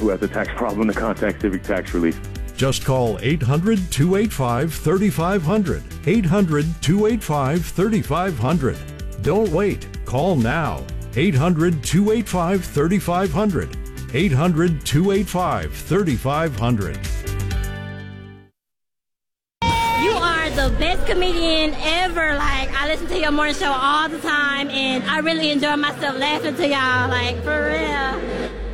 who has a tax problem to contact Civic Tax Relief. Just call 800-285-3500. 800-285-3500. Don't wait. Call now. 800-285-3500. 800-285-3500. You are the best comedian ever. Like, I listen to your morning show all the time, and I really enjoy myself laughing to y'all. Like, for real.